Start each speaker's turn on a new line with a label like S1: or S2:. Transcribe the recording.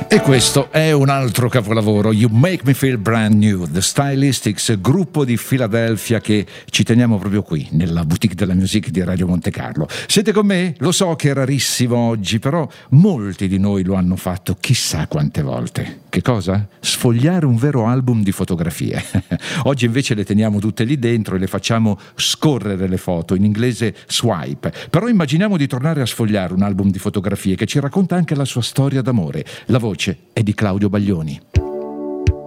S1: E questo è un altro capolavoro, You Make Me Feel Brand New, The Stylistics, gruppo di Philadelphia che ci teniamo proprio qui, nella boutique della music di Radio Monte Carlo. Siete con me? Lo so che è rarissimo oggi, però molti di noi lo hanno fatto chissà quante volte. Che cosa? Sfogliare un vero album di fotografie. Oggi invece le teniamo tutte lì dentro e le facciamo scorrere le foto, in inglese swipe. Però immaginiamo di tornare a sfogliare un album di fotografie che ci racconta anche la sua storia d'amore. La voce è di Claudio Baglioni.